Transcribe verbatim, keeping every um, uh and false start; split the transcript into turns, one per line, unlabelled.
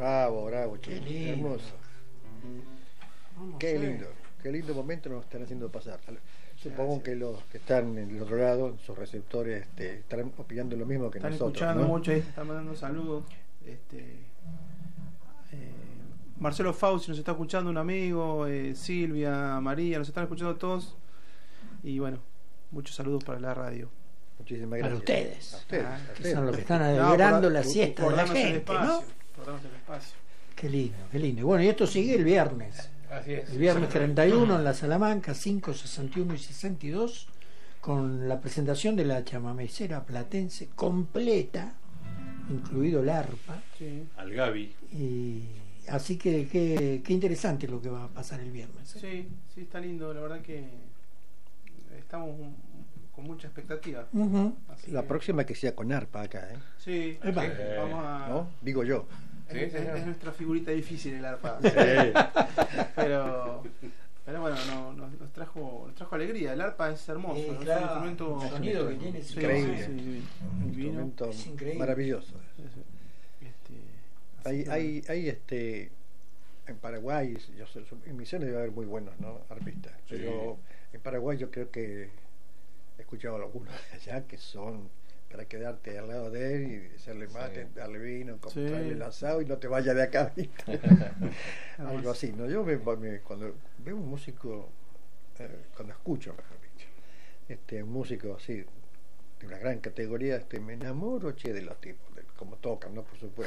Bravo, bravo,
Qué
chico.
lindo.
Hermoso.
Vamos
Qué
a ver.
lindo. Qué lindo momento nos están haciendo pasar. Supongo
Gracias.
que los que están en el otro lado, en sus receptores, este, estarán opinando lo mismo que
Están
nosotros.
escuchando
¿no?
mucho, ahí están mandando saludos. Este, eh, Marcelo Fauci nos está escuchando, un amigo, eh, Silvia, María, nos están escuchando todos. Y bueno, muchos saludos para la radio.
Muchísimas
Para
gracias.
ustedes.
A ustedes,
Ah,
a
Que
ustedes.
son los que están
No,
alegrando
por-
la
por-
siesta
por
de la
darnos el
gente,
espacio,
¿no?
por darnos el espacio.
Qué lindo, qué lindo. Y bueno, y esto sigue el viernes.
Así es.
El viernes treinta y uno en la Salamanca, cinco, sesenta y uno y sesenta y dos, con la presentación de la chamamecera platense completa, incluido el arpa.
Sí,
Al Gaby.
Y así que qué qué interesante lo que va a pasar el viernes. ¿eh?
sí, sí, está lindo. La verdad que estamos un- con mucha expectativa.
Ujú.
Así
La
que-
próxima que sea con arpa acá, ¿eh?
Sí,
Epa.
sí, vamos a.
¿No? Digo yo.
Es,
Sí,
es-
señor.
es nuestra figurita difícil el arpa. Pero, pero bueno, no- nos, nos trajo nos trajo alegría. El arpa es hermoso,
Sí,
¿no?
claro.
Es un instrumento
El sonido que tiene es
sí,
increíble.
sí, sí, sí,
Un
divino.
instrumento
Es increíble.
maravilloso.
Este, así
Hay,
que
hay,
bueno.
hay este en Paraguay, yo sé, en Misiones debe haber muy buenos, ¿no? Arpistas,
Sí.
pero en Paraguay yo creo que he escuchado algunos de allá que son para quedarte al lado de él y hacerle mate,
Sí.
darle vino,
Sí.
comprarle el asado y no te vayas de acá, ¿viste? Algo así, ¿no? Yo me, me- cuando veo un músico, eh, cuando escucho, mejor dicho, este, un músico así, de una gran categoría, este, me enamoro, che, de los tipos, de cómo tocan, ¿no? Por supuesto.